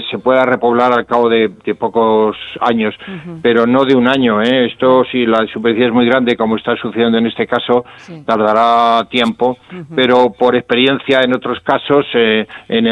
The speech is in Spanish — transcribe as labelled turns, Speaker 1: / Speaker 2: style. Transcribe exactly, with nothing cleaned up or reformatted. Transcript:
Speaker 1: que se pueda repoblar al cabo de, de pocos años, uh-huh. pero no de un año, ¿eh? Esto, si la superficie es muy grande, como está sucediendo en este caso, sí. tardará tiempo, uh-huh. pero por experiencia en otros casos, eh, en